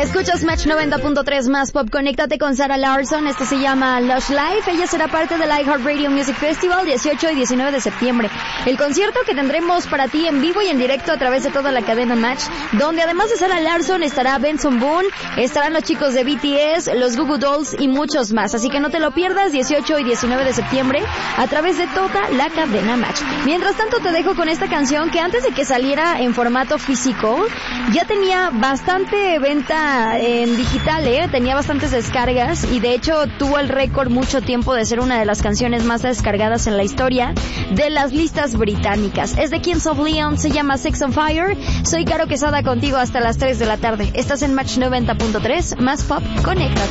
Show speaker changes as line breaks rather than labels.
Escuchas Match 90.3 más pop. Conéctate con Sarah Larson. Esto se llama Lush Life. Ella será parte del iHeartRadio Music Festival 18 y 19 de septiembre. El concierto que tendremos para ti en vivo y en directo a través de toda la cadena Match, donde además de Sarah Larson estará Benson Boone, estarán los chicos de BTS, los Goo Goo Dolls y muchos más. Así que no te lo pierdas, 18 y 19 de septiembre a través de toda la cadena Match. Mientras tanto te dejo con esta canción que antes de que saliera en formato físico ya tenía bastante venta en digital, tenía bastantes descargas y de hecho tuvo el récord mucho tiempo de ser una de las canciones más descargadas en la historia de las listas británicas. Es de Kings of Leon, se llama Sex on Fire. Soy Caro Quesada contigo hasta las 3 de la tarde. Estás en Match 90.3 más pop. Conéctate.